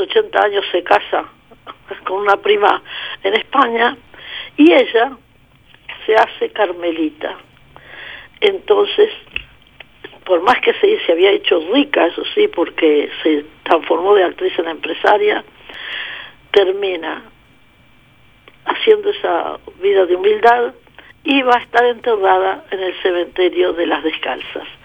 80 años se casa con una prima en España y ella se hace carmelita. Entonces, por más que se había hecho rica, eso sí, porque se transformó de actriz en empresaria, termina haciendo esa vida de humildad y va a estar enterrada en el cementerio de las Descalzas.